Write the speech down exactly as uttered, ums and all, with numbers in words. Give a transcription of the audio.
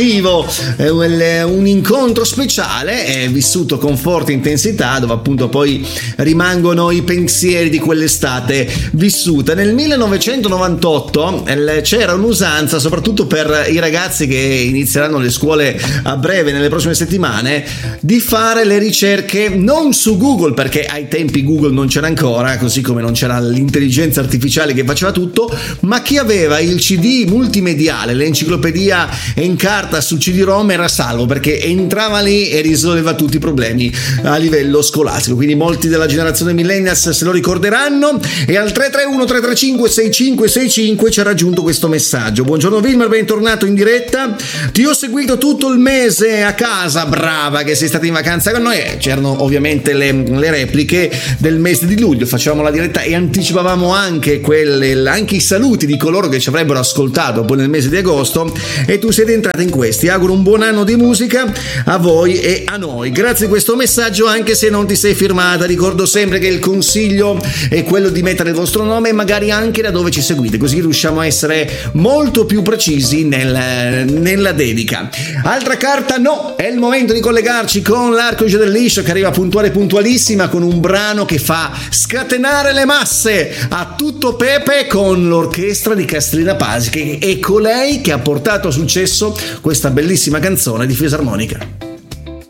un incontro speciale è vissuto con forte intensità, dove appunto poi rimangono i pensieri di quell'estate vissuta. Nel millenovecentonovantotto c'era un'usanza, soprattutto per i ragazzi che inizieranno le scuole a breve nelle prossime settimane, di fare le ricerche non su Google, perché ai tempi Google non c'era ancora, così come non c'era l'intelligenza artificiale che faceva tutto, ma chi aveva il C D multimediale, l'enciclopedia in carta su C D-ROM era salvo, perché entrava lì e risolveva tutti i problemi a livello scolastico. Quindi molti della generazione millennials se lo ricorderanno. E al tre tre uno tre tre cinque sei cinque sei cinque ci ha raggiunto questo messaggio: buongiorno Wilmer, bentornato in diretta, ti ho seguito tutto il mese a casa, brava che sei stata in vacanza con noi. C'erano ovviamente le, le repliche del mese di luglio, facevamo la diretta e anticipavamo anche quelle, anche i saluti di coloro che ci avrebbero ascoltato poi nel mese di agosto, e tu sei entrata in questi. Auguro un buon anno di musica a voi e a noi. Grazie di questo messaggio, anche se non ti sei firmata. Ricordo sempre che il consiglio è quello di mettere il vostro nome e magari anche da dove ci seguite, così riusciamo a essere molto più precisi nel, nella dedica. Altra carta no, è il momento di collegarci con l'Arcoge del Liscio, che arriva puntuale puntualissima con un brano che fa scatenare le masse a tutto pepe, con l'orchestra di Castrina Pasi, che è colei che ha portato a successo questa bellissima canzone di fisarmonica.